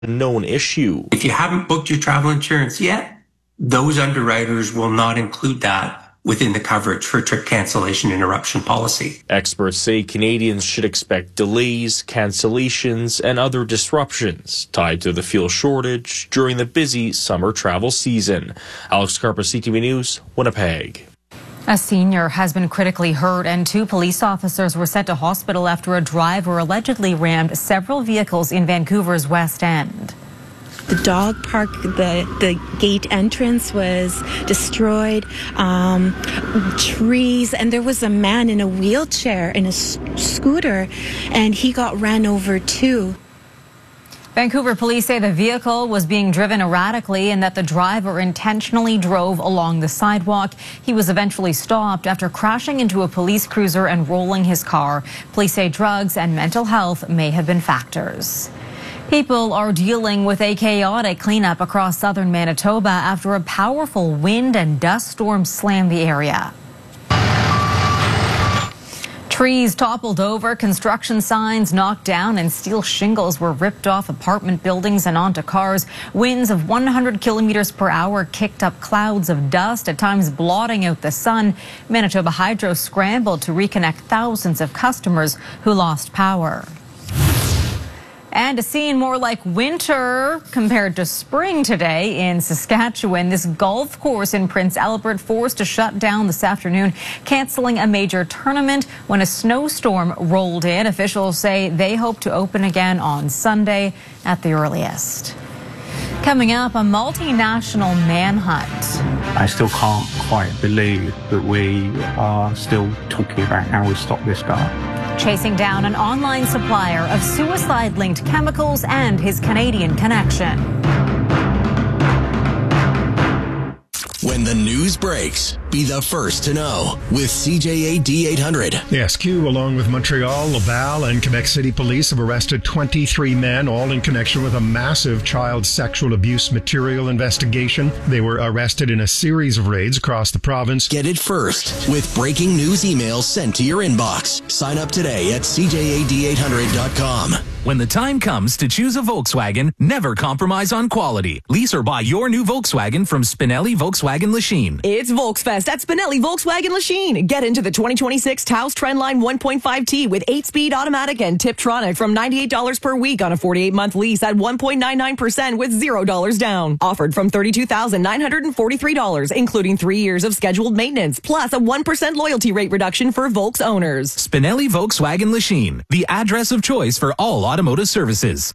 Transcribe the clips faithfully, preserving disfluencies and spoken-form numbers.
a known issue. If you haven't booked your travel insurance yet, those underwriters will not include that within the coverage for trip cancellation interruption policy. Experts say Canadians should expect delays, cancellations, and other disruptions tied to the fuel shortage during the busy summer travel season. Alex Carper, C T V News, Winnipeg. A senior has been critically hurt and two police officers were sent to hospital after a driver allegedly rammed several vehicles in Vancouver's West End. The dog park, the, the gate entrance was destroyed, um, trees, and there was a man in a wheelchair in a s- scooter, and he got ran over too. Vancouver police say the vehicle was being driven erratically and that the driver intentionally drove along the sidewalk. He was eventually stopped after crashing into a police cruiser and rolling his car. Police say drugs and mental health may have been factors. People are dealing with a chaotic cleanup across southern Manitoba after a powerful wind and dust storm slammed the area. Trees toppled over, construction signs knocked down, and steel shingles were ripped off apartment buildings and onto cars. Winds of one hundred kilometers per hour kicked up clouds of dust, at times blotting out the sun. Manitoba Hydro scrambled to reconnect thousands of customers who lost power. And a scene more like winter compared to spring today in Saskatchewan. This golf course in Prince Albert forced to shut down this afternoon, canceling a major tournament when a snowstorm rolled in. Officials say they hope to open again on Sunday at the earliest. Coming up, a multinational manhunt. I still can't quite believe that we are still talking about how we stop this guy. Chasing down an online supplier of suicide-linked chemicals and his Canadian connection. When the news breaks, be the first to know with C J A D eight hundred. The S Q, along with Montreal, Laval, and Quebec City Police, have arrested twenty-three men, all in connection with a massive child sexual abuse material investigation. They were arrested in a series of raids across the province. Get it first with breaking news emails sent to your inbox. Sign up today at C J A D eight hundred dot com. When the time comes to choose a Volkswagen, never compromise on quality. Lease or buy your new Volkswagen from Spinelli Volkswagen Lachine. It's Volksfest at Spinelli Volkswagen Lachine. Get into the twenty twenty-six Taos Trendline one point five T with eight-speed automatic and Tiptronic from ninety-eight dollars per week on a forty-eight month lease at one point nine nine percent with zero dollars down. Offered from thirty-two thousand nine hundred forty-three dollars, including three years of scheduled maintenance, plus a one percent loyalty rate reduction for Volks owners. Spinelli Volkswagen Lachine, the address of choice for all automotive services.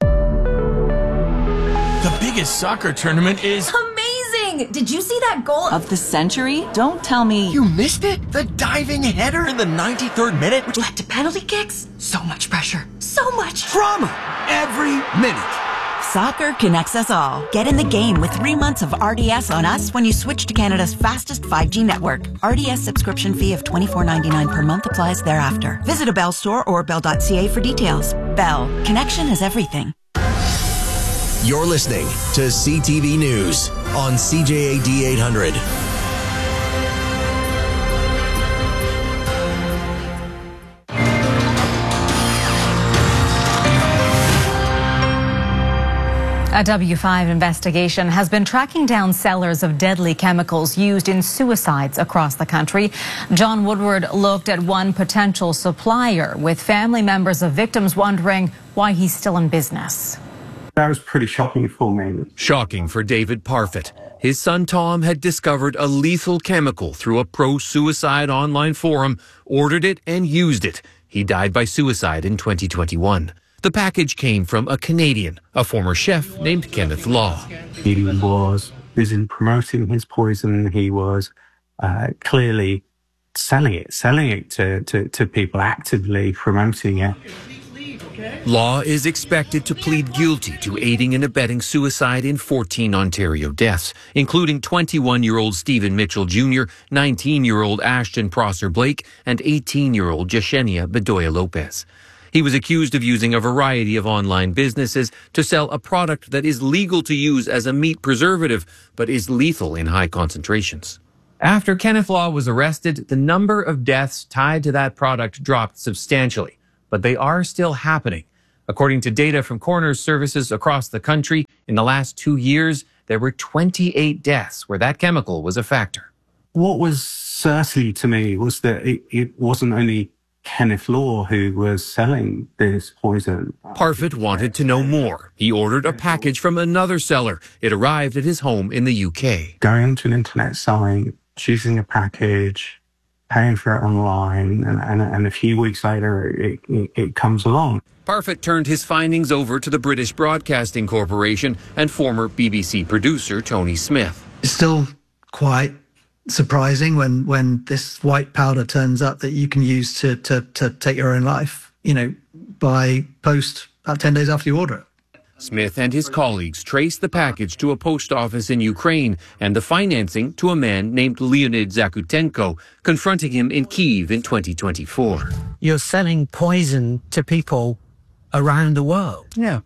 The biggest soccer tournament is amazing! Did you see that goal of the century? Don't tell me you missed it. The diving header in the ninety-third minute, which led to penalty kicks. So much pressure, so much drama every minute. Soccer connects us all. Get in the game with three months of R D S on us when you switch to Canada's fastest five G network. R D S subscription fee of twenty-four ninety-nine per month applies thereafter. Visit a Bell store or bell dot c a for details. Bell. Connection is everything. You're listening to C T V News on C J A D eight hundred. A W five investigation has been tracking down sellers of deadly chemicals used in suicides across the country. John Woodward looked at one potential supplier, with family members of victims wondering why he's still in business. That was pretty shocking for me. Shocking for David Parfit. His son Tom had discovered a lethal chemical through a pro-suicide online forum, ordered it and used it. He died by suicide in twenty twenty-one. The package came from a Canadian, a former chef named Kenneth Law. He was busy promoting his poison. He was uh, clearly selling it, selling it to, to, to people, actively promoting it. Law is expected to plead guilty to aiding and abetting suicide in fourteen Ontario deaths, including twenty-one-year-old Stephen Mitchell Junior, nineteen-year-old Ashton Prosser Blake, and eighteen-year-old Yeshenia Bedoya Lopez. He was accused of using a variety of online businesses to sell a product that is legal to use as a meat preservative, but is lethal in high concentrations. After Kenneth Law was arrested, the number of deaths tied to that product dropped substantially, but they are still happening. According to data from coroner's services across the country, in the last two years, there were twenty-eight deaths where that chemical was a factor. What was certainly to me was that it, it wasn't only Kenneth Law who was selling this poison. Parfitt wanted to know more. He ordered a package from another seller. It arrived at his home in the U K. Going onto an internet site, choosing a package, paying for it online, and, and, and a few weeks later it, it, it comes along. Parfitt turned his findings over to the British Broadcasting Corporation and former B B C producer Tony Smith. It's still quite surprising when, when this white powder turns up that you can use to, to, to take your own life, you know, by post about ten days after you order it. Smith and his colleagues traced the package to a post office in Ukraine and the financing to a man named Leonid Zakutenko, confronting him in Kyiv in twenty twenty-four. You're selling poison to people around the world. Yeah.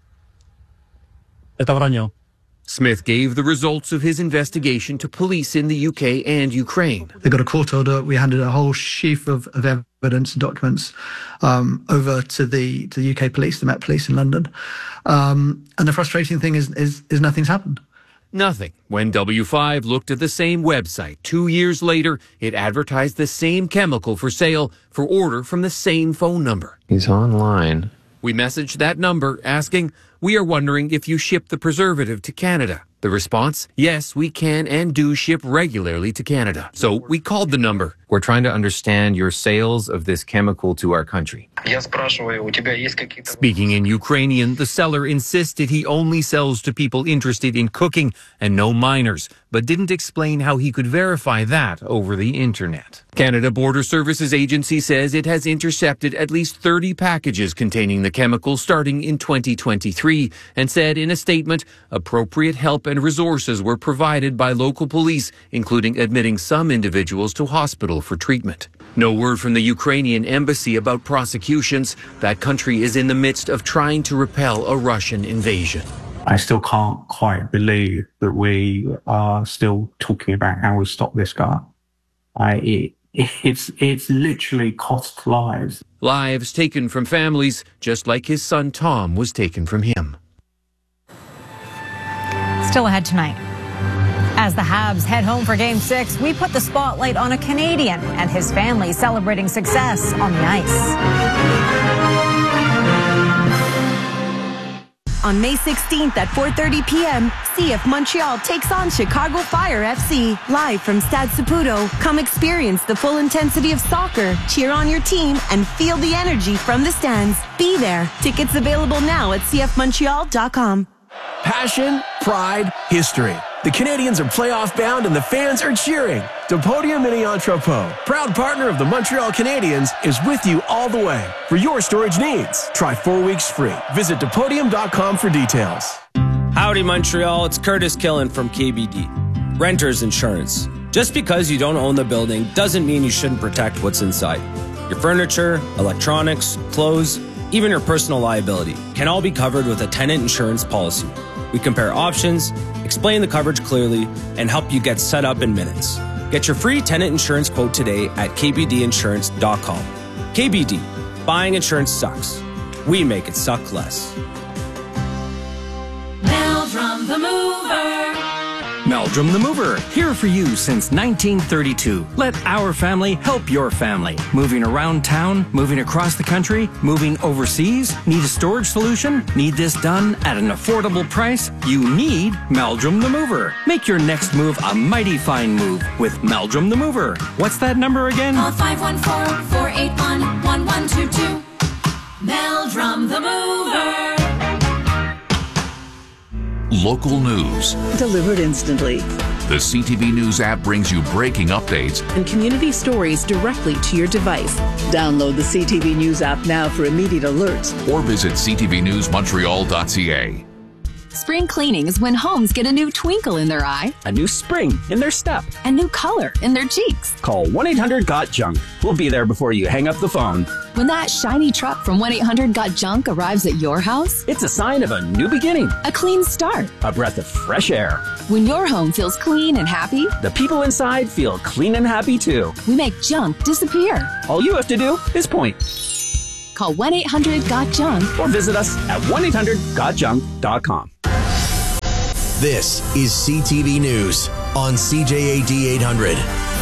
Smith gave the results of his investigation to police in the U K and Ukraine. They got a court order. We handed a whole sheaf of, of evidence and documents um, over to the to the U K police, the Met Police in London. Um, and the frustrating thing is, is, is nothing's happened. Nothing. When W five looked at the same website two years later, it advertised the same chemical for sale for order from the same phone number. He's online. We messaged that number asking, "We are wondering if you ship the preservative to Canada." The response, "Yes, we can and do ship regularly to Canada." So we called the number. "We're trying to understand your sales of this chemical to our country." Speaking in Ukrainian, the seller insisted he only sells to people interested in cooking and no minors, but didn't explain how he could verify that over the internet. Canada Border Services Agency says it has intercepted at least thirty packages containing the chemical starting in twenty twenty-three and said in a statement, appropriate help and resources were provided by local police, including admitting some individuals to hospital for treatment. No word from the Ukrainian embassy about prosecutions. That country is in the midst of trying to repel a Russian invasion. I still can't quite believe that we are still talking about how we stop this guy. I, it, it's, it's literally cost lives. Lives taken from families, just like his son Tom was taken from him. Still ahead tonight. As the Habs head home for Game six, we put the spotlight on a Canadian and his family celebrating success on the ice. On May sixteenth at four thirty p.m., C F Montreal takes on Chicago Fire F C. Live from Stade Saputo, come experience the full intensity of soccer, cheer on your team, and feel the energy from the stands. Be there. Tickets available now at c f montreal dot com. Passion, pride, history. The Canadians are playoff bound and the fans are cheering. Depodium Mini Entrepôt, proud partner of the Montreal Canadiens, is with you all the way. For your storage needs, try four weeks free. Visit depodium dot com for details. Howdy, Montreal. It's Curtis Killen from K B D. Renters Insurance. Just because you don't own the building doesn't mean you shouldn't protect what's inside. Your furniture, electronics, clothes, even your personal liability can all be covered with a tenant insurance policy. We compare options, explain the coverage clearly, and help you get set up in minutes. Get your free tenant insurance quote today at k b d insurance dot com. K B D, buying insurance sucks. We make it suck less. Meldrum the Mover. Meldrum the Mover, here for you since nineteen thirty-two. Let our family help your family. Moving around town, moving across the country, moving overseas. Need a storage solution? Need this done at an affordable price? You need Meldrum the Mover. Make your next move a mighty fine move with Meldrum the Mover. What's that number again? Call five one four, four eight one, one one two two. Meldrum the Mover. Local news. Delivered instantly. The C T V News app brings you breaking updates and community stories directly to your device. Download the C T V News app now for immediate alerts. Or visit c t v news montreal dot c a. Spring cleaning is when homes get a new twinkle in their eye, a new spring in their step, a new color in their cheeks. Call one eight hundred got junk. We'll be there before you hang up the phone. When that shiny truck from one eight hundred got junk arrives at your house, it's a sign of a new beginning, a clean start, a breath of fresh air. When your home feels clean and happy, the people inside feel clean and happy too. We make junk disappear. All you have to do is point. call one eight hundred got junk or visit us at one eight hundred got junk dot com. This is C T V News on C J A D eight hundred.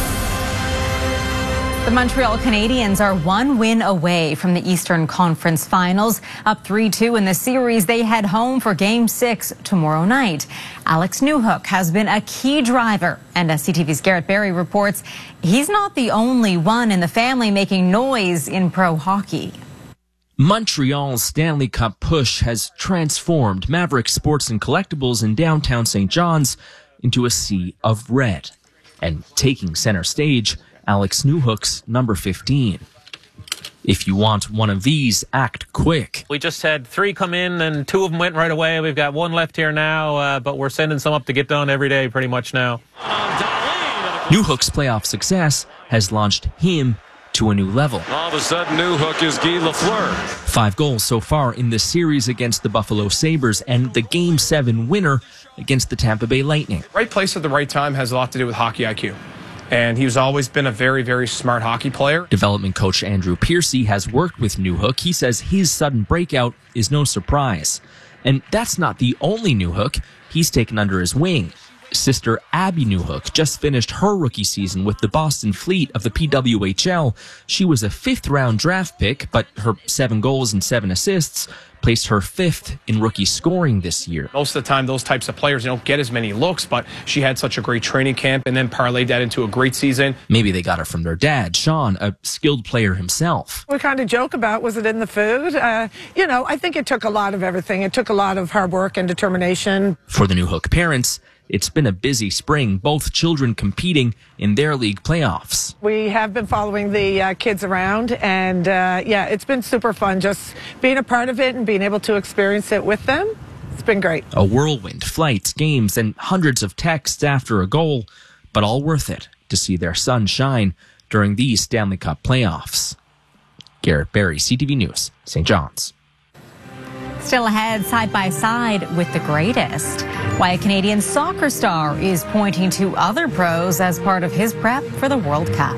The Montreal Canadiens are one win away from the Eastern Conference Finals. Up three two in the series, they head home for Game six tomorrow night. Alex Newhook has been a key driver, and as C T V's Garrett Berry reports, he's not the only one in the family making noise in pro hockey. Montreal's Stanley Cup push has transformed Maverick Sports and Collectibles in downtown Saint John's into a sea of red. And taking center stage, Alex Newhook's number fifteen. If you want one of these, act quick. We just had three come in and two of them went right away. We've got one left here now, uh, but we're sending some up to get done every day pretty much now. Newhook's playoff success has launched him to a new level. All of a sudden, Newhook is Guy Lafleur. Five goals so far in the series against the Buffalo Sabres and the Game seven winner against the Tampa Bay Lightning. Right place at the right time has a lot to do with hockey I Q. And he's always been a very, very smart hockey player. Development coach Andrew Piercy has worked with Newhook. He says his sudden breakout is no surprise. And that's not the only Newhook he's taken under his wing. Sister Abby Newhook just finished her rookie season with the Boston Fleet of the P W H L. She was a fifth-round draft pick, but her seven goals and seven assists placed her fifth in rookie scoring this year. Most of the time, those types of players don't get as many looks, but she had such a great training camp and then parlayed that into a great season. Maybe they got her from their dad, Sean, a skilled player himself. We kind of joke about, was it in the food? Uh, you know, I think it took a lot of everything. It took a lot of hard work and determination. For the Newhook parents, it's been a busy spring, both children competing in their league playoffs. We have been following the uh, kids around, and uh, yeah, it's been super fun just being a part of it and being able to experience it with them. It's been great. A whirlwind, flights, games, and hundreds of texts after a goal, but all worth it to see their son shine during these Stanley Cup playoffs. Garrett Berry, C T V News, Saint John's. Still ahead, side by side with the greatest. Why a Canadian soccer star is pointing to other pros as part of his prep for the World Cup.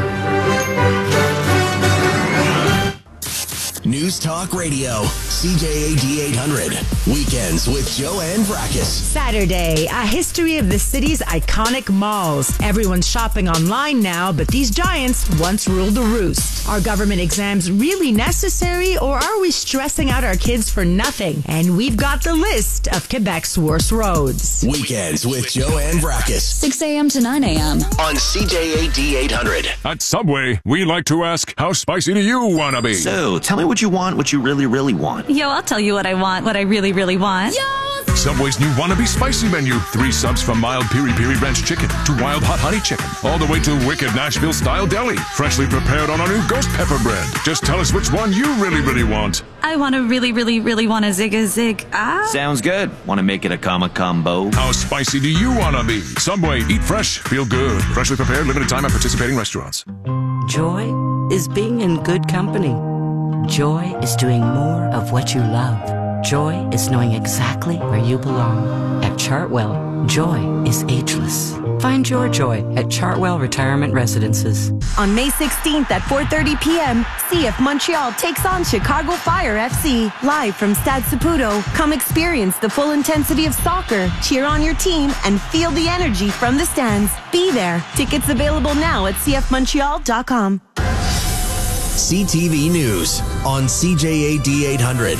News Talk Radio, C J A D eight hundred. Weekends with Joanne Vrackus. Saturday, a history of the city's iconic malls. Everyone's shopping online now, but these giants once ruled the roost. Are government exams really necessary, or are we stressing out our kids for nothing? And we've got the list of Quebec's worst roads. Weekends with Joanne Vrackus. six a.m. to nine a.m. on C J A D eight hundred. At Subway, we like to ask, how spicy do you want to be? So, tell me what you want, what you really, really want. Yo, I'll tell you what I want, what I really, really want. Yo! Subway's new Wannabe Spicy menu. Three subs from mild piri piri ranch chicken to wild hot honey chicken, all the way to wicked Nashville style deli, freshly prepared on our new ghost pepper bread. Just tell us which one you really, really want. I want to really, really, really want a zig a zig. Ah. Sounds good. Want to make it a comma combo? How spicy do you want to be? Subway, eat fresh, feel good. Freshly prepared, limited time at participating restaurants. Joy is being in good company. Joy is doing more of what you love. Joy is knowing exactly where you belong. At Chartwell, joy is ageless. Find your joy at Chartwell Retirement Residences. On May sixteenth at four thirty p.m., C F Montreal takes on Chicago Fire F C. Live from Stade Saputo, come experience the full intensity of soccer, cheer on your team, and feel the energy from the stands. Be there. Tickets available now at c f montreal dot com. C T V News on C J A D eight hundred.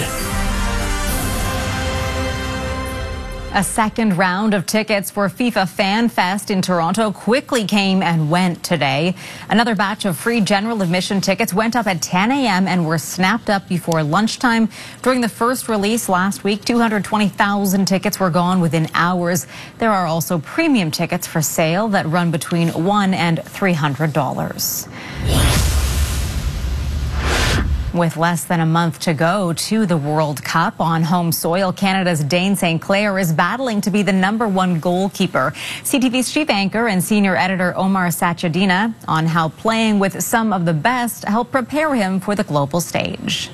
A second round of tickets for FIFA Fan Fest in Toronto quickly came and went today. Another batch of free general admission tickets went up at ten a.m. and were snapped up before lunchtime. During the first release last week, two hundred twenty thousand tickets were gone within hours. There are also premium tickets for sale that run between one and three hundred dollars. With less than a month to go to the World Cup on home soil, Canada's Dane Saint Clair is battling to be the number one goalkeeper. C T V's chief anchor and senior editor Omar Sachedina on how playing with some of the best helped prepare him for the global stage.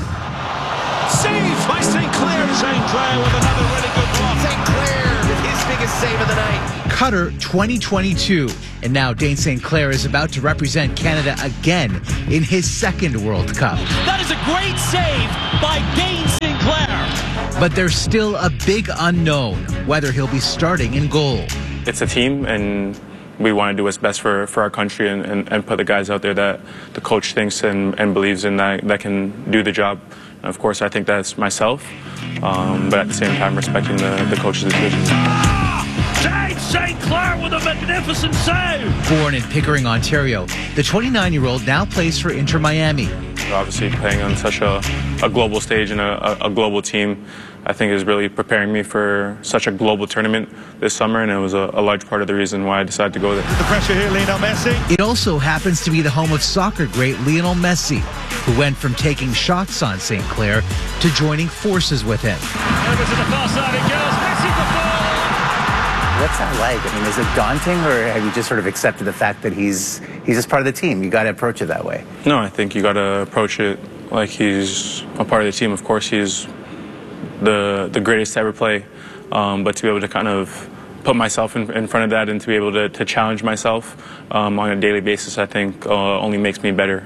Saved by Saint Clair. Saint Clair with another really good block. Saint Clair with his big biggest save of the night. Qatar twenty twenty-two. And now Dane Saint Clair is about to represent Canada again in his second World Cup. That is a great save by Dane Saint Clair. But there's still a big unknown whether he'll be starting in goal. It's a team, and we want to do what's best for, for our country and, and, and put the guys out there that the coach thinks and, and believes in that, that can do the job. And of course, I think that's myself, um, but at the same time, respecting the, the coach's decision. Dane Saint Clair with a magnificent save! Born in Pickering, Ontario, the twenty-nine-year-old now plays for Inter Miami. Obviously, playing on such a, a global stage and a, a global team, I think is really preparing me for such a global tournament this summer, and it was a, a large part of the reason why I decided to go there. The pressure here, Lionel Messi. It also happens to be the home of soccer great Lionel Messi, who went from taking shots on Saint Clair to joining forces with him. Over to the far side it goes. Messi the ball. What's that like? I mean, is it daunting, or have you just sort of accepted the fact that he's he's just part of the team? You got to approach it that way. No, I think you got to approach it like he's a part of the team. Of course, he's the the greatest to ever play, um, but to be able to kind of put myself in, in front of that and to be able to, to challenge myself um, on a daily basis, I think uh, only makes me better.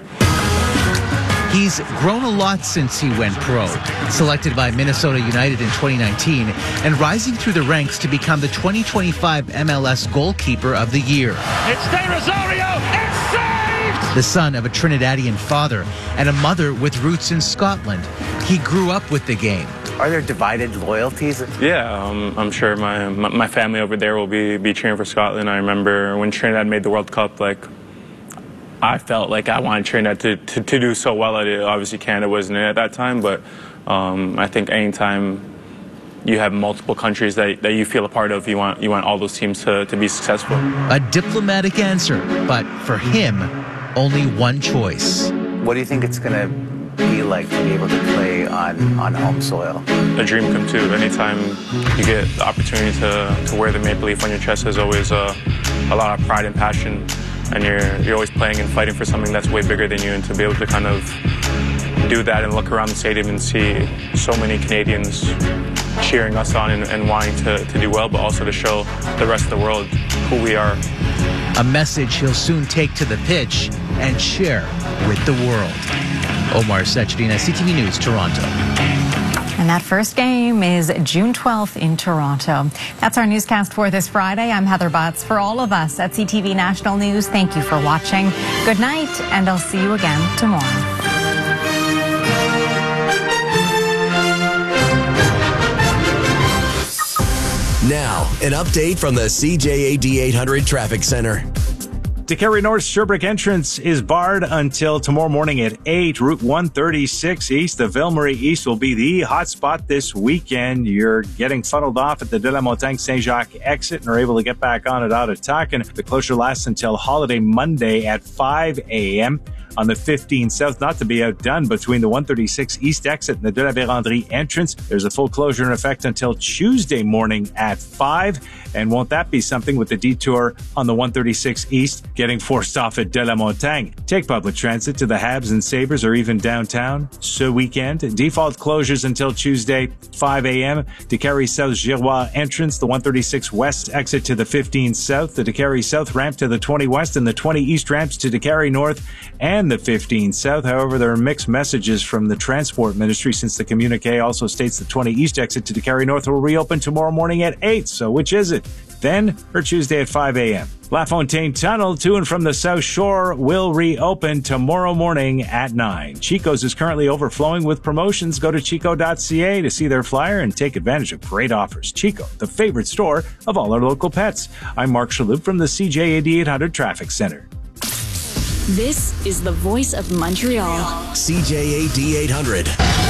He's grown a lot since he went pro, selected by Minnesota United in twenty nineteen and rising through the ranks to become the twenty twenty-five M L S Goalkeeper of the Year. It's De Rosario, it's saved! The son of a Trinidadian father and a mother with roots in Scotland, he grew up with the game. Are there divided loyalties? Yeah, um, I'm sure my, my my family over there will be, be cheering for Scotland. I remember when Trinidad made the World Cup, like, I felt like I wanted Trinidad to, to, to do so well at it. Obviously, Canada wasn't in it at that time, but um, I think anytime you have multiple countries that, that you feel a part of, you want you want all those teams to, to be successful. A diplomatic answer, but for him, only one choice. What do you think it's going to be like to be able to play on, on home soil? A dream come true. Anytime you get the opportunity to, to wear the maple leaf on your chest, there's always a, a lot of pride and passion. And you're, you're always playing and fighting for something that's way bigger than you, and to be able to kind of do that and look around the stadium and see so many Canadians cheering us on and, and wanting to, to do well, but also to show the rest of the world who we are. A message he'll soon take to the pitch and share with the world. Omar Sechedina, C T V News, Toronto. And that first game is June twelfth in Toronto. That's our newscast for this Friday. I'm Heather Butts. For all of us at C T V National News, thank you for watching. Good night, and I'll see you again tomorrow. Now, an update from the C J A D eight hundred Traffic Center. DeCarry North Sherbrooke entrance is barred until tomorrow morning at eight. Route one thirty-six East, the Ville-Marie East will be the hot spot this weekend. You're getting funneled off at the De La Montagne Saint-Jacques exit and are able to get back on it out of Taken. The closure lasts until holiday Monday at five a.m. On the fifteen South, not to be outdone, between the one thirty-six East exit and the De La Vérendrye entrance, there's a full closure in effect until Tuesday morning at five. And won't that be something with the detour on the one thirty-six East getting forced off at De La Montagne? Take public transit to the Habs and Sabres or even downtown ce weekend. Default closures until Tuesday, five a.m. DeCarry South Giroir entrance, the one thirty-six West exit to the fifteen South, the DeCarry South ramp to the twenty West, and the twenty East ramps to DeCarry North and the fifteen South. However, there are mixed messages from the Transport Ministry, since the communique also states the twenty East exit to DeCarry North will reopen tomorrow morning at eight. So which is it? Then or Tuesday at five a.m. LaFontaine Tunnel to and from the South Shore will reopen tomorrow morning at nine. Chico's is currently overflowing with promotions. Go to chico dot c a to see their flyer and take advantage of great offers. Chico, the favorite store of all our local pets. I'm Mark Shalhoub from the C J A D eight hundred Traffic Center. This is the voice of Montreal. C J A D eight hundred.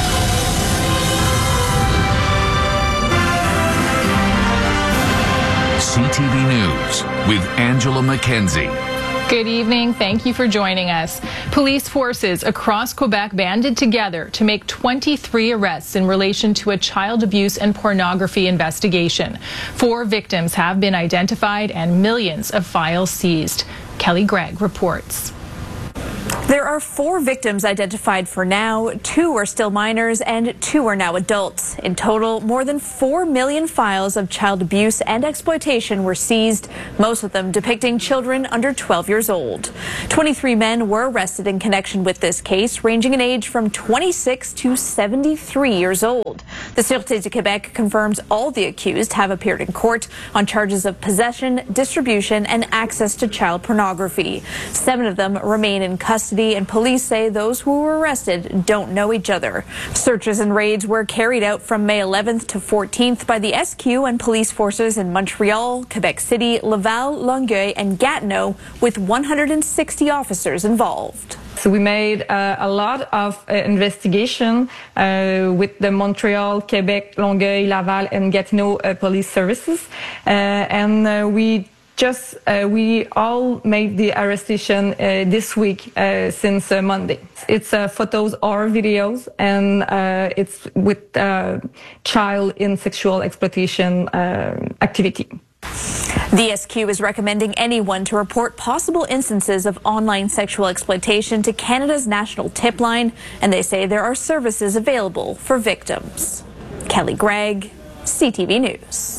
C T V News with Angela Mackenzie. Good evening. Thank you for joining us. Police forces across Quebec banded together to make twenty-three arrests in relation to a child abuse and pornography investigation. Four victims have been identified and millions of files seized. Kelly Gregg reports. There are four victims identified for now. Two are still minors and two are now adults. In total, more than four million files of child abuse and exploitation were seized, most of them depicting children under twelve years old. twenty-three men were arrested in connection with this case, ranging in age from twenty-six to seventy-three years old. The Sûreté du Québec confirms all the accused have appeared in court on charges of possession, distribution, and access to child pornography. Seven of them remain in custody, and police say those who were arrested don't know each other. Searches and raids were carried out from May eleventh to fourteenth by the S Q and police forces in Montreal, Quebec City, Laval, Longueuil, and Gatineau, with one hundred sixty officers involved. So we made uh, a lot of uh, investigation uh, with the Montreal, Quebec, Longueuil, Laval, and Gatineau uh, police services, uh, and uh, we just uh, we all made the arrestation uh, this week uh, since uh, Monday. It's uh, photos or videos, and uh, it's with uh, child in sexual exploitation uh, activity. The S Q is recommending anyone to report possible instances of online sexual exploitation to Canada's National Tip Line, and they say there are services available for victims. Kelly Gregg, C T V News.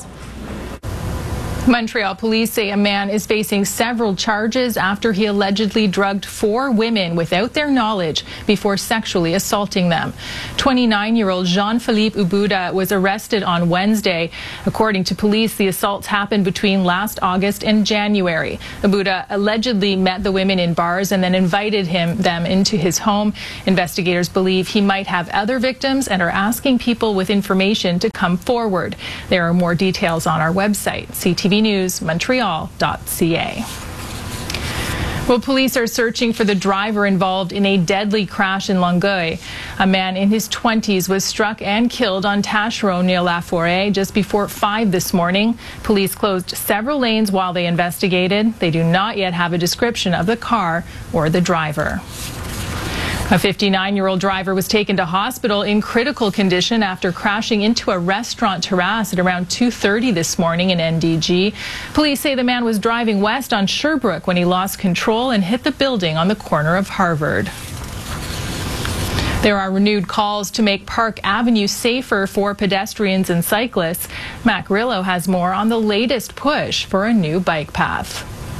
Montreal police say a man is facing several charges after he allegedly drugged four women without their knowledge before sexually assaulting them. twenty-nine-year-old Jean-Philippe Ubuda was arrested on Wednesday. According to police, the assaults happened between last August and January. Ubuda allegedly met the women in bars and then invited him them into his home. Investigators believe he might have other victims and are asking people with information to come forward. There are more details on our website, C T V News Montreal dot C A. Well, police are searching for the driver involved in a deadly crash in Longueuil. A man in his twenties was struck and killed on Taschereau near La Forêt just before five this morning. Police closed several lanes while they investigated. They do not yet have a description of the car or the driver. A fifty-nine-year-old driver was taken to hospital in critical condition after crashing into a restaurant terrace at around two thirty this morning in N D G. Police say the man was driving west on Sherbrooke when he lost control and hit the building on the corner of Harvard. There are renewed calls to make Park Avenue safer for pedestrians and cyclists. Mac Rillo has more on the latest push for a new bike path.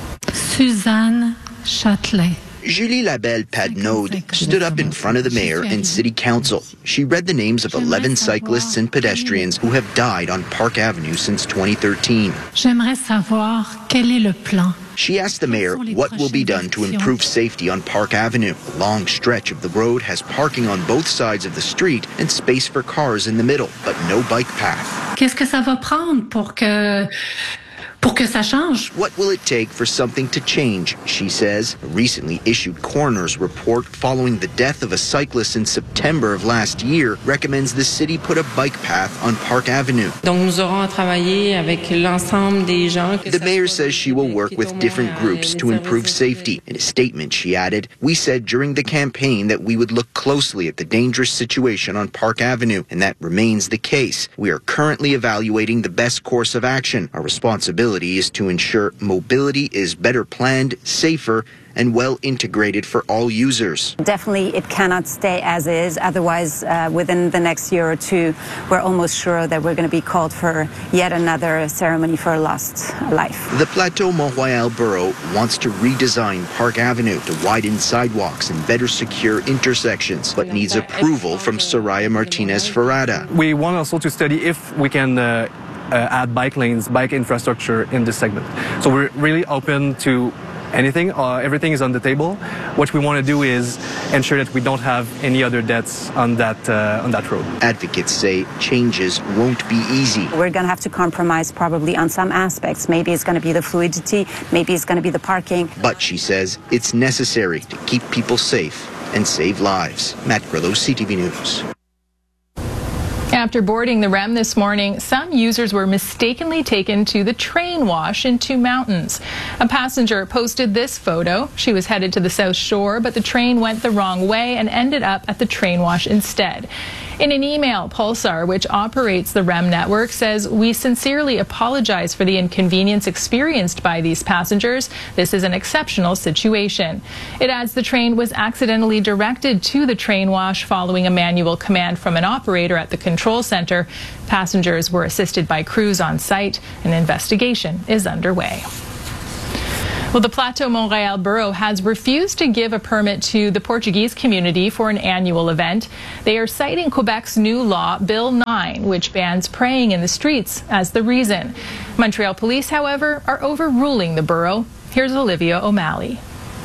Suzanne Châtelet. Julie Labelle Padnode stood up in front of the mayor and city council. She read the names of eleven cyclists and pedestrians who have died on Park Avenue since twenty thirteen. J'aimerais savoir quel est le plan. She asked the mayor what will be done to improve safety on Park Avenue. A long stretch of the road has parking on both sides of the street and space for cars in the middle, but no bike path. Qu'est-ce que ça va prendre pour que Pour que ça change. What will it take for something to change, she says. A recently issued coroner's report following the death of a cyclist in September of last year recommends the city put a bike path on Park Avenue. Donc nous aurons à travailler avec l'ensemble des gens. The mayor says she will work with different groups to improve safety. In a statement, she added, "We said during the campaign that we would look closely at the dangerous situation on Park Avenue, and that remains the case. We are currently evaluating the best course of action. Our responsibility is to ensure mobility is better planned, safer, and well integrated for all users." Definitely it cannot stay as is, otherwise uh, within the next year or two we're almost sure that we're going to be called for yet another ceremony for a lost life. The Plateau Mont-Royal Borough wants to redesign Park Avenue to widen sidewalks and better secure intersections, but needs approval from Soraya Martinez Ferrada. We want also to study if we can uh, Uh, add bike lanes, bike infrastructure in this segment. So we're really open to anything. Uh, everything is on the table. What we want to do is ensure that we don't have any other deaths on that uh, on that road. Advocates say changes won't be easy. We're going to have to compromise probably on some aspects. Maybe it's going to be the fluidity, maybe it's going to be the parking. But she says it's necessary to keep people safe and save lives. Matt Grillo, C T V News. After boarding the R E M this morning, some users were mistakenly taken to the train wash in Two Mountains. A passenger posted this photo. She was headed to the South Shore, but the train went the wrong way and ended up at the train wash instead. In an email, Pulsar, which operates the R E M network, says, "We sincerely apologize for the inconvenience experienced by these passengers. This is an exceptional situation." It adds the train was accidentally directed to the train wash following a manual command from an operator at the control center. Passengers were assisted by crews on site. An investigation is underway. Well, the Plateau Montréal Borough has refused to give a permit to the Portuguese community for an annual event. They are citing Quebec's new law, Bill nine, which bans praying in the streets, as the reason. Montreal police, however, are overruling the borough. Here's Olivia O'Malley.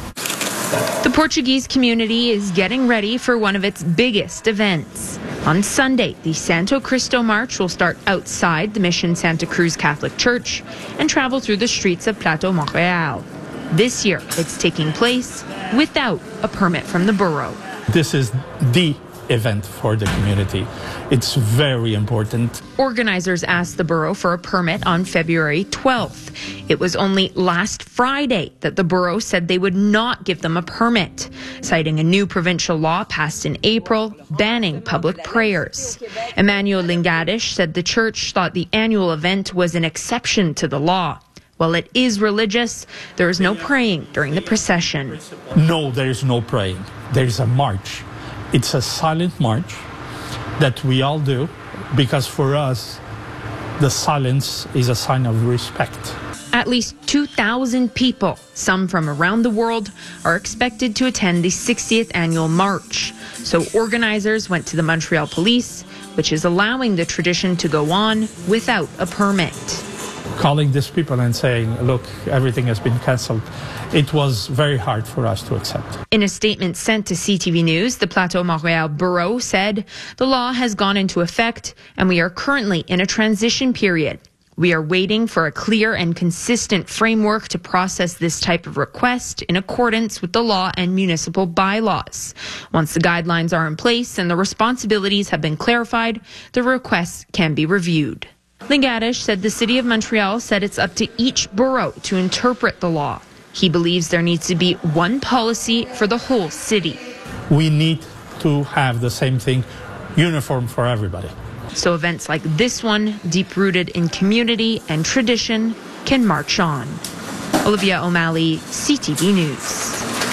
The Portuguese community is getting ready for one of its biggest events. On Sunday, the Santo Cristo March will start outside the Mission Santa Cruz Catholic Church and travel through the streets of Plateau Montréal. This year, it's taking place without a permit from the borough. This is the event for the community. It's very important. Organizers asked the borough for a permit on February twelfth. It was only last Friday that the borough said they would not give them a permit, citing a new provincial law passed in April banning public prayers. Emmanuel Lingadish said the church thought the annual event was an exception to the law. While it is religious, there is no praying during the procession. No, there is no praying. There is a march. It's a silent march that we all do because for us, the silence is a sign of respect. At least two thousand people, some from around the world, are expected to attend the sixtieth annual march. So organizers went to the Montreal police, which is allowing the tradition to go on without a permit. Calling these people and saying, look, everything has been cancelled, it was very hard for us to accept. In a statement sent to C T V News, the Plateau Montréal Borough said the law has gone into effect and we are currently in a transition period. We are waiting for a clear and consistent framework to process this type of request in accordance with the law and municipal bylaws. Once the guidelines are in place and the responsibilities have been clarified, the requests can be reviewed. Lingadish said the City of Montreal said it's up to each borough to interpret the law. He believes there needs to be one policy for the whole city. We need to have the same thing, uniform for everybody. So events like this one, deep-rooted in community and tradition, can march on. Olivia O'Malley, C T V News.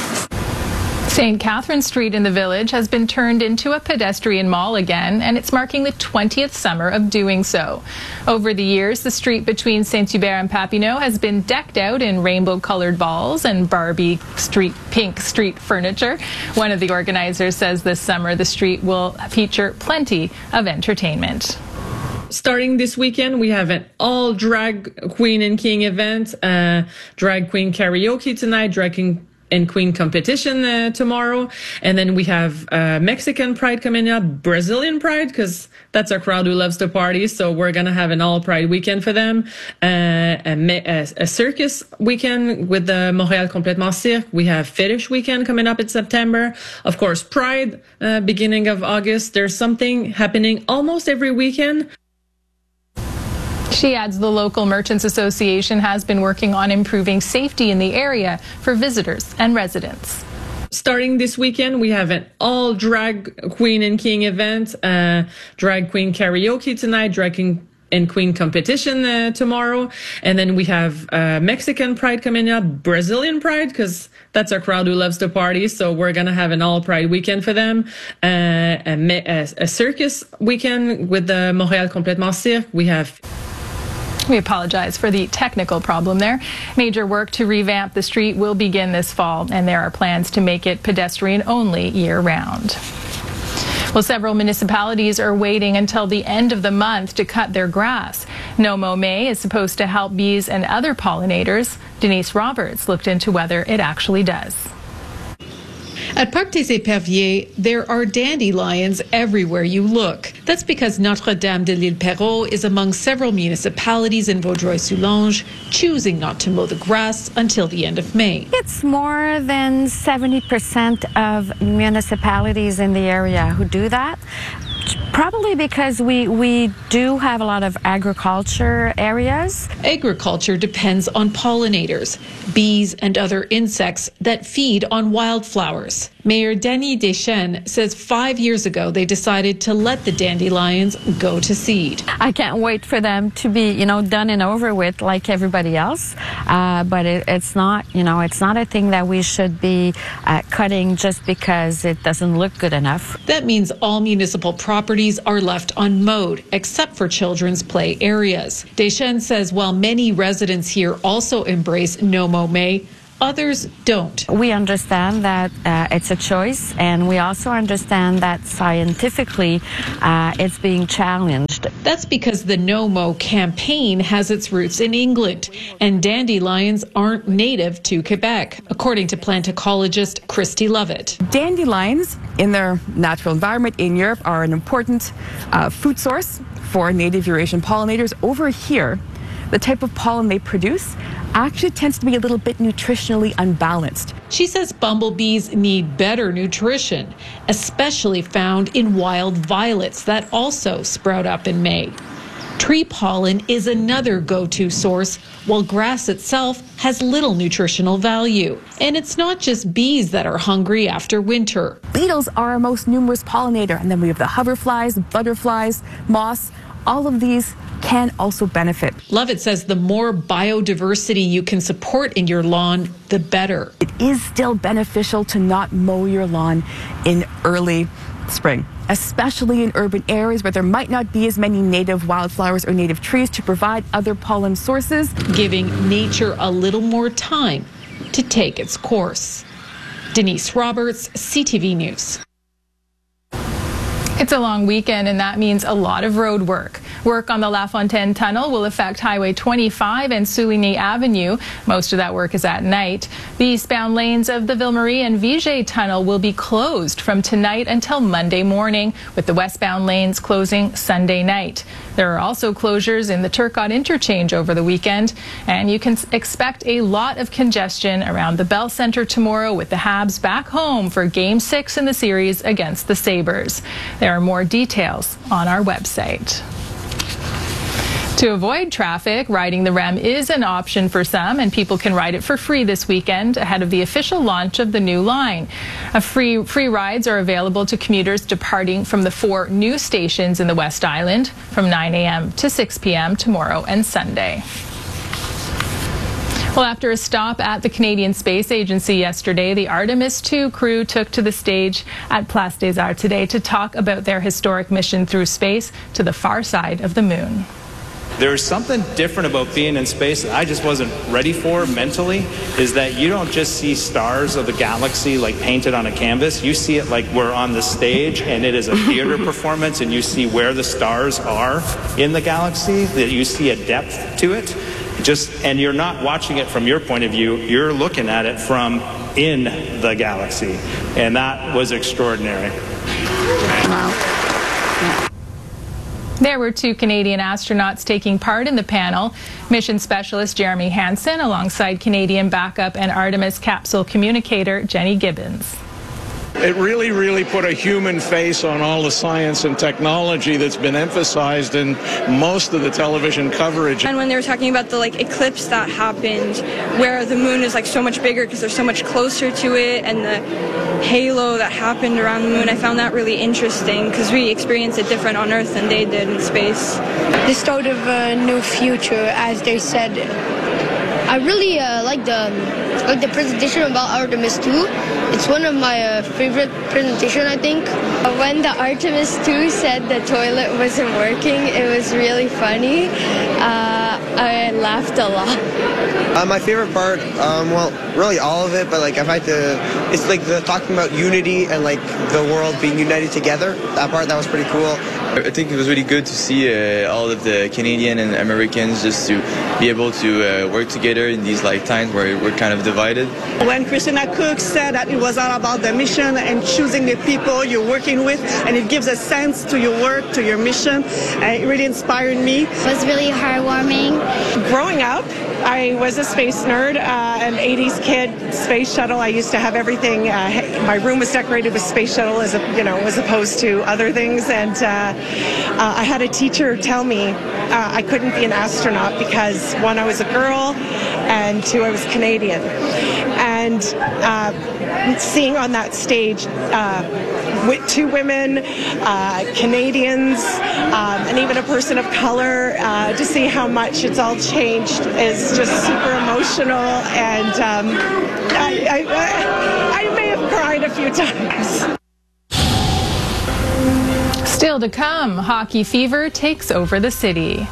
Saint Catherine Street in the Village has been turned into a pedestrian mall again, and it's marking the twentieth summer of doing so. Over the years, the street between Saint-Hubert and Papineau has been decked out in rainbow-colored balls and Barbie street pink street furniture. One of the organizers says this summer the street will feature plenty of entertainment. Starting this weekend, we have an all drag queen and king event, uh, drag queen karaoke tonight, drag king and queen competition uh, tomorrow, and then we have uh, Mexican Pride coming up, Brazilian Pride, because that's a crowd who loves to party, so we're gonna have an all Pride weekend for them, uh, a, a, a circus weekend with the Montréal Complètement Cirque. We have Fetish weekend coming up in September, of course Pride uh, beginning of August. There's something happening almost every weekend. She adds the local Merchants Association has been working on improving safety in the area for visitors and residents. Starting this weekend, we have an all drag queen and king event, uh, drag queen karaoke tonight, drag king and queen competition uh, tomorrow, and then we have uh, Mexican Pride coming up, Brazilian Pride, because that's a crowd who loves to party, so we're gonna have an all Pride weekend for them, uh, a, a, a circus weekend with the Montréal Complètement Cirque. We have We apologize for the technical problem there. Major work to revamp the street will begin this fall, and there are plans to make it pedestrian only year-round. Well, several municipalities are waiting until the end of the month to cut their grass. No Mow May is supposed to help bees and other pollinators. Denise Roberts looked into whether it actually does. At Parc des Éperviers, there are dandelions everywhere you look. That's because Notre-Dame de l'Île Perrot is among several municipalities in Vaudreuil-Soulanges choosing not to mow the grass until the end of May. It's more than seventy percent of municipalities in the area who do that. Probably because we, we do have a lot of agriculture areas. Agriculture depends on pollinators, bees and other insects that feed on wildflowers. Mayor Denis Deschênes says five years ago they decided to let the dandelions go to seed. I can't wait for them to be, you know, done and over with like everybody else. Uh, but it, it's not, you know, it's not a thing that we should be uh, cutting just because it doesn't look good enough. That means all municipal properties are left unmowed, except for children's play areas. Deschênes says while many residents here also embrace no mow May, others don't. We understand that uh, it's a choice, and we also understand that scientifically uh, it's being challenged. That's because the No Mow campaign has its roots in England, and dandelions aren't native to Quebec, according to plant ecologist Christy Lovett. Dandelions, in their natural environment in Europe, are an important uh, food source for native Eurasian pollinators. Over here, the type of pollen they produce actually tends to be a little bit nutritionally unbalanced. She says bumblebees need better nutrition, especially found in wild violets that also sprout up in May. Tree pollen is another go-to source, while grass itself has little nutritional value. And it's not just bees that are hungry after winter. Beetles are our most numerous pollinator, and then we have the hoverflies, butterflies, moths. All of these can also benefit. Lovett says the more biodiversity you can support in your lawn, the better. It is still beneficial to not mow your lawn in early spring, especially in urban areas where there might not be as many native wildflowers or native trees to provide other pollen sources. Giving nature a little more time to take its course. Denise Roberts, C T V News. It's a long weekend, and that means a lot of road work. Work on the La Fontaine Tunnel will affect Highway twenty-five and Souligny Avenue. Most of that work is at night. The eastbound lanes of the Ville-Marie and Viger Tunnel will be closed from tonight until Monday morning, with the westbound lanes closing Sunday night. There are also closures in the Turcotte interchange over the weekend, and you can expect a lot of congestion around the Bell Centre tomorrow with the Habs back home for Game six in the series against the Sabres. There are more details on our website. To avoid traffic, riding the R E M is an option for some, and people can ride it for free this weekend ahead of the official launch of the new line. A free, free rides are available to commuters departing from the four new stations in the West Island from nine a m to six p m tomorrow and Sunday. Well, after a stop at the Canadian Space Agency yesterday, the Artemis two crew took to the stage at Place des Arts today to talk about their historic mission through space to the far side of the moon. There's something different about being in space that I just wasn't ready for mentally, is that you don't just see stars of the galaxy like painted on a canvas. You see it like we're on the stage and it is a theater performance, and you see where the stars are in the galaxy, that you see a depth to it. Just, and you're not watching it from your point of view, you're looking at it from in the galaxy. And that was extraordinary. Wow. There were two Canadian astronauts taking part in the panel. Mission specialist Jeremy Hansen alongside Canadian backup and Artemis capsule communicator Jenny Gibbons. It really, really put a human face on all the science and technology that's been emphasized in most of the television coverage. And when they were talking about the like eclipse that happened, where the moon is like so much bigger because they're so much closer to it, and the halo that happened around the moon, I found that really interesting because we experienced it different on Earth than they did in space. The start of a new future, as they said. I really uh, like the like the presentation about Artemis two. It's one of my uh, favorite presentation, I think. When the Artemis two said the toilet wasn't working, it was really funny. Uh, I laughed a lot. Uh, my favorite part, um, well, really all of it, but like I've had to, it's like the talking about unity and like the world being united together. That part, that was pretty cool. I think it was really good to see uh, all of the Canadian and Americans just to be able to uh, work together in these like times where we're kind of divided. When Christina Cook said that it was all about the mission and choosing the people you're working with, and it gives a sense to your work, to your mission, uh, it really inspired me. It was really heartwarming. Growing up, I was a space nerd, uh, an eighties kid, space shuttle. I used to have everything. Uh, my room was decorated with space shuttle, as a, you know, as opposed to other things. And uh, uh, I had a teacher tell me uh, I couldn't be an astronaut because one, I was a girl, and two, I was Canadian. And uh, seeing on that stage uh, with two women, uh, Canadians, um, and even a person of color, uh, to see how much it's all changed is just super emotional, and um, I, I, I may have cried a few times. Still to come, hockey fever takes over the city.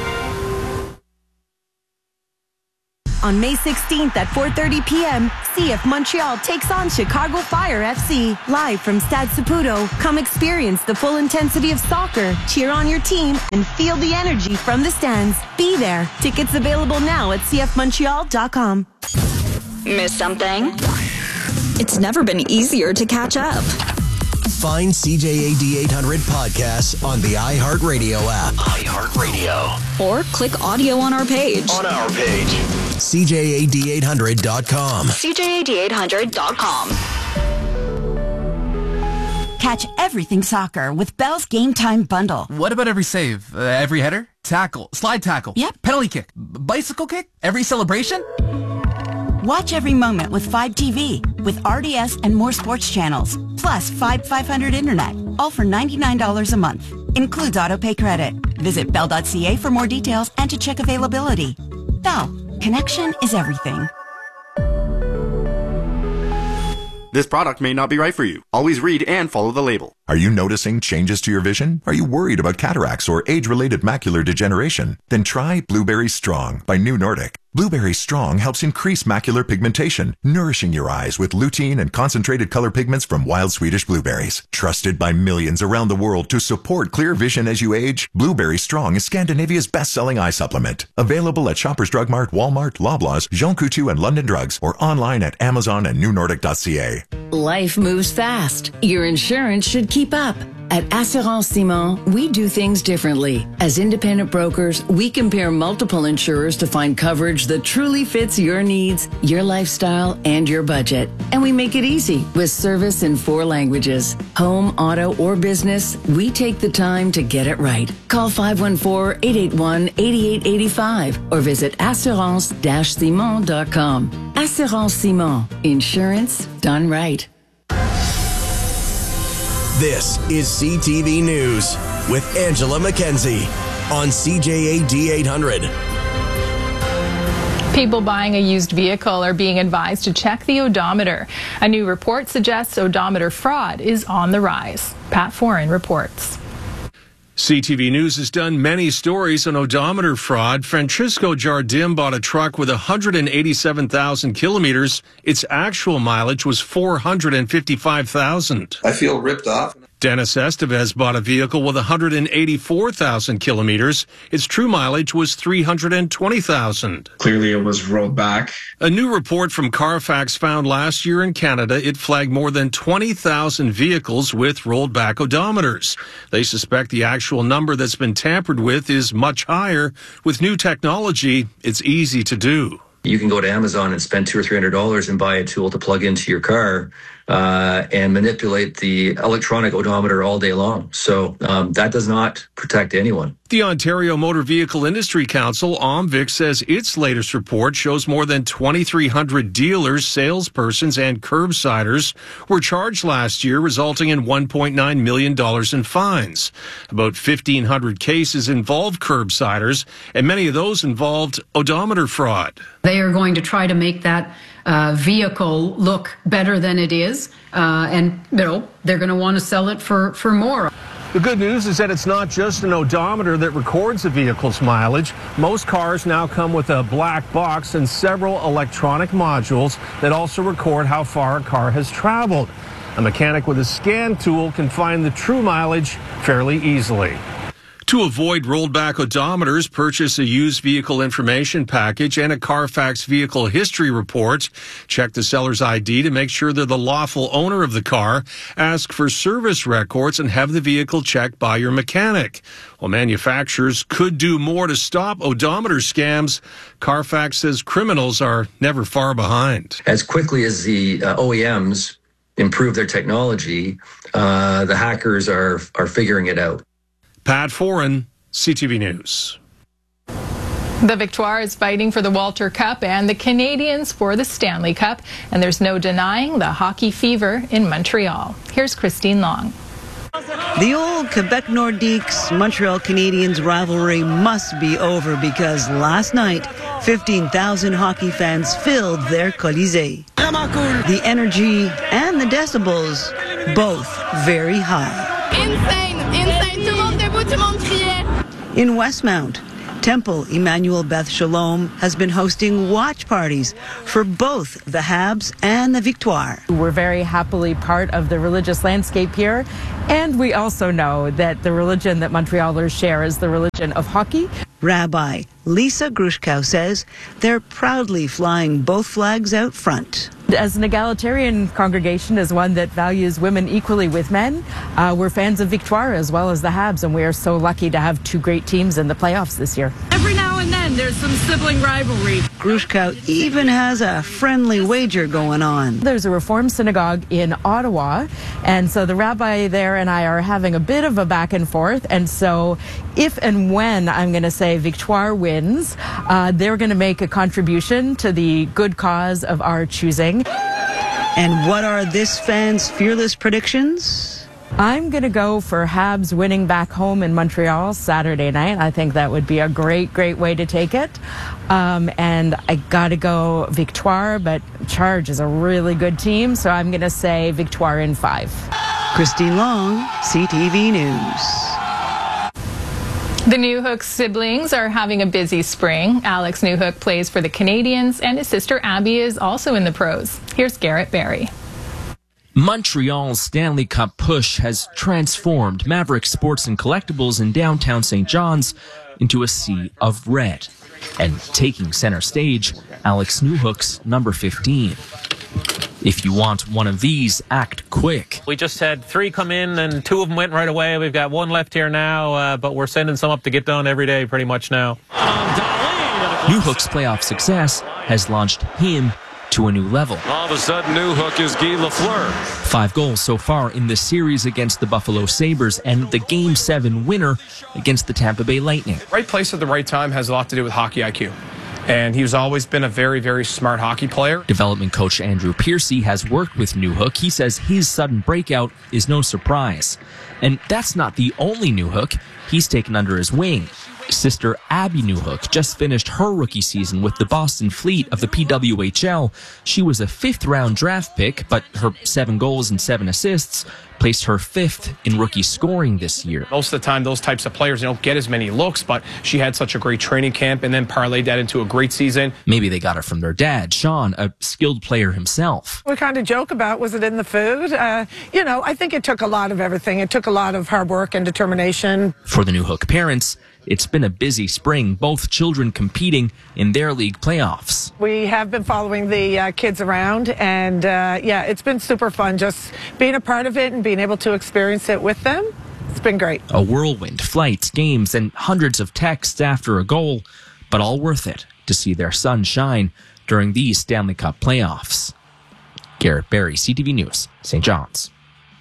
On May sixteenth at four thirty p.m., C F Montreal takes on Chicago Fire F C. Live from Stade Saputo, come experience the full intensity of soccer, cheer on your team, and feel the energy from the stands. Be there. Tickets available now at c f montreal dot com. Miss something? It's never been easier to catch up. Find C J A D eight hundred podcasts on the iHeartRadio app. iHeartRadio. Or click audio on our page. On our page. C J A D eight hundred dot com. C J A D eight hundred dot com. Catch everything soccer with Bell's Game Time Bundle. What about every save? Uh, every header? Tackle? Slide tackle? Yep. Penalty kick? B- bicycle kick? Every celebration? Watch every moment with five T V, with R D S and more sports channels, plus five five hundred internet, all for ninety-nine dollars a month. Includes autopay credit. Visit bell dot c a for more details and to check availability. Bell, connection is everything. This product may not be right for you. Always read and follow the label. Are you noticing changes to your vision? Are you worried about cataracts or age-related macular degeneration? Then try Blueberry Strong by New Nordic. Blueberry Strong helps increase macular pigmentation, nourishing your eyes with lutein and concentrated color pigments from wild Swedish blueberries. Trusted by millions around the world to support clear vision as you age, Blueberry Strong is Scandinavia's best-selling eye supplement. Available at Shoppers Drug Mart, Walmart, Loblaws, Jean Coutu, and London Drugs, or online at Amazon and new nordic dot c a. Life moves fast. Your insurance should keep up. At Assurance Simon, we do things differently. As independent brokers, we compare multiple insurers to find coverage that truly fits your needs, your lifestyle, and your budget. And we make it easy with service in four languages. Home, auto, or business, we take the time to get it right. Call five one four, eight eight one, eight eight eight five or visit assurance dash simon dot com. Assurance Simon. Insurance done right. This is C T V News with Angela Mackenzie on C J A D eight hundred. People buying a used vehicle are being advised to check the odometer. A new report suggests odometer fraud is on the rise. Pat Foran reports. C T V News has done many stories on odometer fraud. Francisco Jardim bought a truck with one hundred eighty-seven thousand kilometers. Its actual mileage was four hundred fifty-five thousand. I feel ripped off. Dennis Estevez bought a vehicle with one hundred eighty-four thousand kilometers. Its true mileage was three hundred twenty thousand. Clearly, it was rolled back. A new report from Carfax found last year in Canada it flagged more than twenty thousand vehicles with rolled back odometers. They suspect the actual number that's been tampered with is much higher. With new technology, it's easy to do. You can go to Amazon and spend two or three hundred dollars and buy a tool to plug into your car uh, and manipulate the electronic odometer all day long. So um, that does not protect anyone. The Ontario Motor Vehicle Industry Council, O M V I C, says its latest report shows more than twenty-three hundred dealers, salespersons, and curbsiders were charged last year, resulting in one point nine million dollars in fines. About fifteen hundred cases involved curbsiders, and many of those involved odometer fraud. They are going to try to make that uh, vehicle look better than it is, uh, and you know they're going to want to sell it for, for more. The good news is that it's not just an odometer that records a vehicle's mileage. Most cars now come with a black box and several electronic modules that also record how far a car has traveled. A mechanic with a scan tool can find the true mileage fairly easily. To avoid rolled back odometers, purchase a used vehicle information package and a Carfax vehicle history report. Check the seller's I D to make sure they're the lawful owner of the car. Ask for service records and have the vehicle checked by your mechanic. While manufacturers could do more to stop odometer scams, Carfax says criminals are never far behind. As quickly as the uh, O E Ms improve their technology, uh, the hackers are are figuring it out. Pat Foran, C T V News. The Victoire is fighting for the Walter Cup and the Canadians for the Stanley Cup, and there's no denying the hockey fever in Montreal. Here's Christine Long. The old Quebec Nordiques Montreal Canadiens rivalry must be over because last night, fifteen thousand hockey fans filled their Colisée. The energy and the decibels, both very high. Insane, insane. Tout le monde debout, tout le monde criait. In Westmount, Temple Emmanuel Beth Shalom has been hosting watch parties for both the Habs and the Victoire. We're very happily part of the religious landscape here, and we also know that the religion that Montrealers share is the religion of hockey. Rabbi Lisa Grushkow says they're proudly flying both flags out front. As an egalitarian congregation, as one that values women equally with men, uh, we're fans of Victoire as well as the Habs, and we are so lucky to have two great teams in the playoffs this year. Every now and then there's some sibling rivalry. Grushkow even has a friendly wager going on. There's a Reform synagogue in Ottawa, and so the rabbi there and I are having a bit of a back and forth, and so if and when I'm going to say Victoire wins, uh, they're going to make a contribution to the good cause of our choosing. And what are this fan's fearless predictions? I'm going to go for Habs winning back home in Montreal Saturday night. I think that would be a great, great way to take it. Um, and I got to go Victoire, but Charge is a really good team, so I'm going to say Victoire in five. Christine Long, C T V News. The Newhook siblings are having a busy spring. Alex Newhook plays for the Canadians, and his sister Abby is also in the pros. Here's Garrett Barry. Montreal's Stanley Cup push has transformed Maverick Sports and Collectibles in downtown Saint John's into a sea of red. And taking center stage, Alex Newhook's number fifteen. If you want one of these, act quick. We just had three come in and two of them went right away. We've got one left here now, uh, but we're sending some up to get done every day pretty much now. Newhook's playoff success has launched him to a new level. All of a sudden, Newhook is Guy Lafleur. Five goals so far in this series against the Buffalo Sabres and the Game seven winner against the Tampa Bay Lightning. Right place at the right time has a lot to do with hockey I Q. And he's always been a very, very smart hockey player. Development coach Andrew Piercy has worked with Newhook. He says his sudden breakout is no surprise. And that's not the only Newhook he's taken under his wing. Sister Abby Newhook just finished her rookie season with the Boston Fleet of the P W H L. She was a fifth-round draft pick, but her seven goals and seven assists placed her fifth in rookie scoring this year. Most of the time, those types of players, they don't get as many looks, but she had such a great training camp and then parlayed that into a great season. Maybe they got it from their dad, Sean, a skilled player himself. We kind of joke about, was it in the food? Uh, you know, I think it took a lot of everything. It took a lot of hard work and determination. For the Newhook parents, it's been a busy spring, both children competing in their league playoffs. We have been following the uh, kids around, and uh, yeah, it's been super fun just being a part of it and being able to experience it with them. It's been great. A whirlwind, flights, games, and hundreds of texts after a goal, but all worth it to see their son shine during these Stanley Cup playoffs. Garrett Barry, C T V News, Saint John's.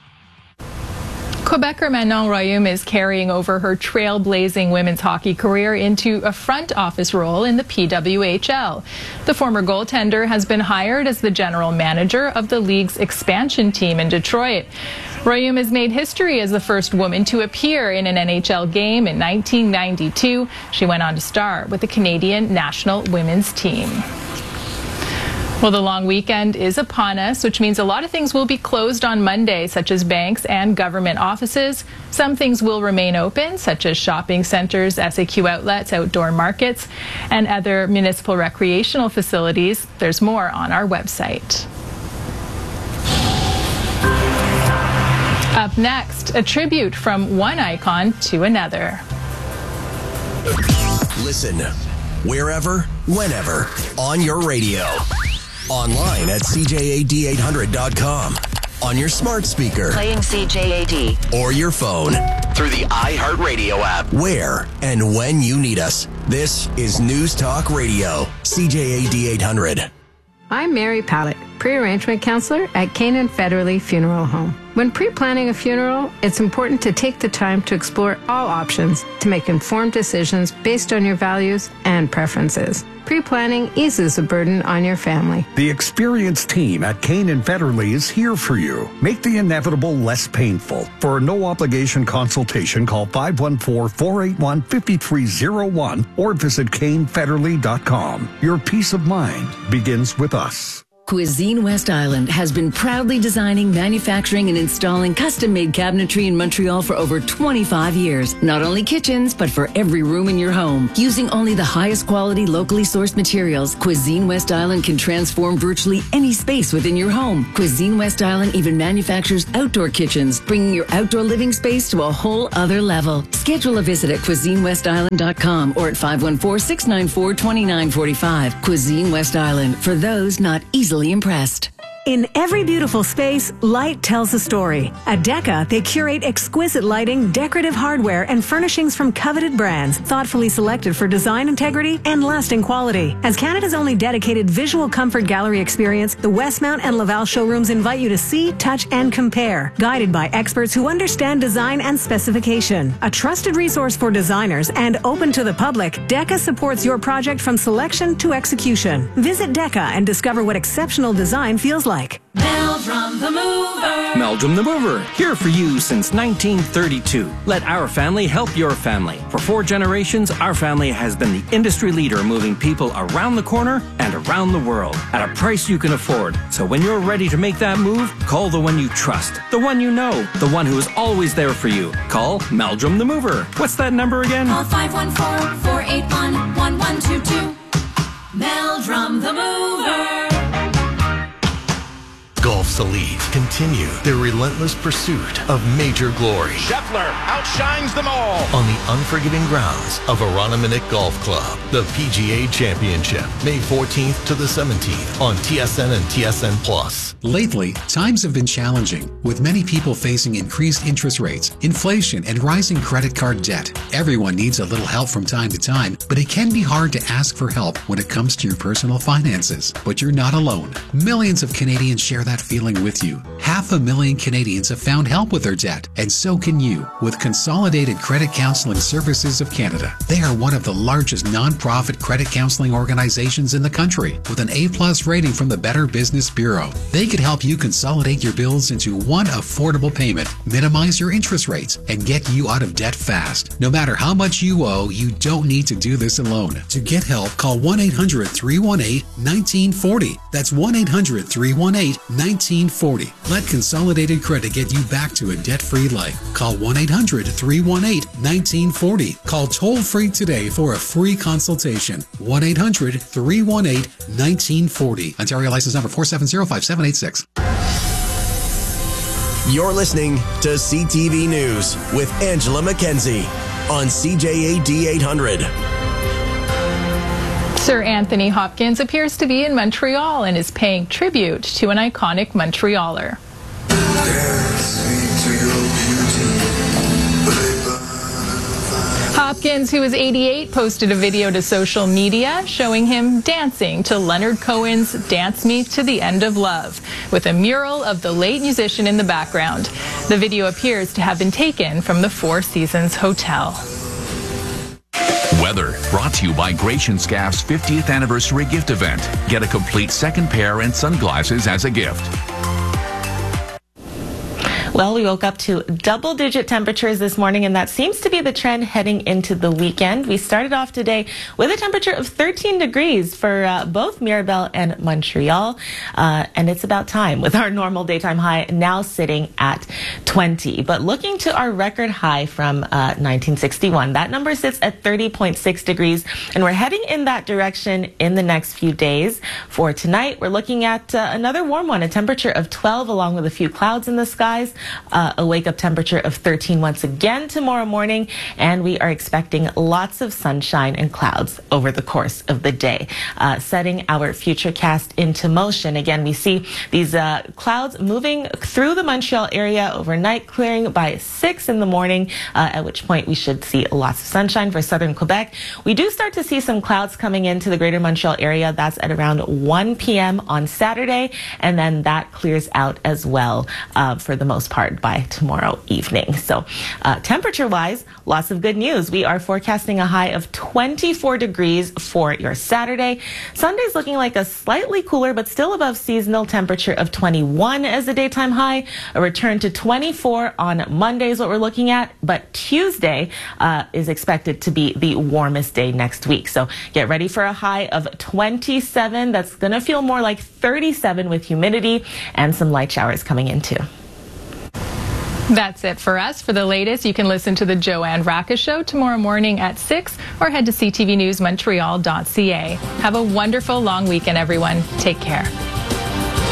Quebecer Manon Royaume is carrying over her trailblazing women's hockey career into a front office role in the P W H L. The former goaltender has been hired as the general manager of the league's expansion team in Detroit. Royaume has made history as the first woman to appear in an N H L game in nineteen ninety-two. She went on to star with the Canadian national women's team. Well, the long weekend is upon us, which means a lot of things will be closed on Monday, such as banks and government offices. Some things will remain open, such as shopping centers, S A Q outlets, outdoor markets, and other municipal recreational facilities. There's more on our website. Up next, a tribute from one icon to another. Listen wherever, whenever, on your radio. Online at C J A D eight hundred dot com. On your smart speaker. Playing C J A D. Or your phone. Through the iHeartRadio app. Where and when you need us. This is News Talk Radio. C J A D eight hundred. I'm Mary Pallett, pre-arrangement counselor at Canaan Federally Funeral Home. When pre-planning a funeral, it's important to take the time to explore all options to make informed decisions based on your values and preferences. Pre-planning eases the burden on your family. The experienced team at Canaan Federally is here for you. Make the inevitable less painful. For a no-obligation consultation, call five one four, four eight one, five three zero one or visit cane federally dot com. Your peace of mind begins with us. Cuisine West Island has been proudly designing, manufacturing, and installing custom-made cabinetry in Montreal for over twenty-five years. Not only kitchens, but for every room in your home. Using only the highest quality, locally sourced materials, Cuisine West Island can transform virtually any space within your home. Cuisine West Island even manufactures outdoor kitchens, bringing your outdoor living space to a whole other level. Schedule a visit at cuisine west island dot com or at five one four, six nine four, two nine four five. Cuisine West Island, for those not easily impressed. In every beautiful space, light tells a story. At Deca, they curate exquisite lighting, decorative hardware, and furnishings from coveted brands, thoughtfully selected for design integrity and lasting quality. As Canada's only dedicated visual comfort gallery experience, the Westmount and Laval showrooms invite you to see, touch, and compare, guided by experts who understand design and specification. A trusted resource for designers and open to the public, Deca supports your project from selection to execution. Visit Deca and discover what exceptional design feels like. Meldrum the Mover. Meldrum the Mover, here for you since nineteen thirty-two. Let our family help your family. For four generations, our family has been the industry leader moving people around the corner and around the world at a price you can afford. So when you're ready to make that move, call the one you trust, the one you know, the one who is always there for you. Call Meldrum the Mover. What's that number again? Call five one four, four eight one, one one two two. Meldrum the Mover. Gulf's elite continue their relentless pursuit of major glory. Scheffler outshines them all on the unforgiving grounds of Aroniminick Golf Club. The P G A Championship, May fourteenth to the seventeenth on T S N and T S N Plus. Lately, times have been challenging, with many people facing increased interest rates, inflation, and rising credit card debt. Everyone needs a little help from time to time, but it can be hard to ask for help when it comes to your personal finances. But you're not alone. Millions of Canadians share that feeling with you. Half a million Canadians have found help with their debt, and so can you with Consolidated Credit Counseling Services of Canada. They are one of the largest non-profit credit counseling organizations in the country, with an A-plus rating from the Better Business Bureau. They could help you consolidate your bills into one affordable payment, minimize your interest rates, and get you out of debt fast. No matter how much you owe, you don't need to do this alone. To get help, call one eight hundred, three one eight, one nine four zero. That's one eight hundred, three one eight, one nine four zero. Let Consolidated Credit get you back to a debt-free life. Call one eight hundred, three one eight, one nine four zero. Call toll-free today for a free consultation. one eight hundred, three one eight, one nine four zero. Ontario license number four seven zero, five seven eight six. You're listening to C T V News with Angela McKenzie on C J A D eight hundred. Sir Anthony Hopkins appears to be in Montreal and is paying tribute to an iconic Montrealer. Hopkins, who is eighty-eight, posted a video to social media showing him dancing to Leonard Cohen's Dance Me to the End of Love, with a mural of the late musician in the background. The video appears to have been taken from the Four Seasons Hotel. Weather brought to you by Gratian Scaff's fiftieth anniversary gift event. Get a complete second pair and sunglasses as a gift. Well, we woke up to double-digit temperatures this morning, and that seems to be the trend heading into the weekend. We started off today with a temperature of thirteen degrees for uh, both Mirabel and Montreal, uh, and it's about time with our normal daytime high now sitting at twenty. But looking to our record high from uh, nineteen sixty-one, that number sits at thirty point six degrees, and we're heading in that direction in the next few days. For tonight, we're looking at uh, another warm one, a temperature of twelve along with a few clouds in the skies. uh, a wake-up temperature of thirteen once again tomorrow morning, and we are expecting lots of sunshine and clouds over the course of the day. Uh, setting our futurecast into motion. Again, we see these uh, clouds moving through the Montreal area overnight, clearing by six in the morning, uh, at which point we should see lots of sunshine for southern Quebec. We do start to see some clouds coming into the greater Montreal area. That's at around one p m on Saturday, and then that clears out as well uh, for the most part by tomorrow evening. So uh, temperature-wise, lots of good news. We are forecasting a high of twenty-four degrees for your Saturday. Sunday's looking like a slightly cooler but still above seasonal temperature of twenty-one as the daytime high. A return to twenty-four on Monday is what we're looking at, but Tuesday uh, is expected to be the warmest day next week. So get ready for a high of twenty-seven. That's going to feel more like thirty-seven with humidity and some light showers coming in too. That's it for us. For the latest, you can listen to the Joanne Racka Show tomorrow morning at six or head to c t v news montreal dot c a. Have a wonderful long weekend, everyone. Take care.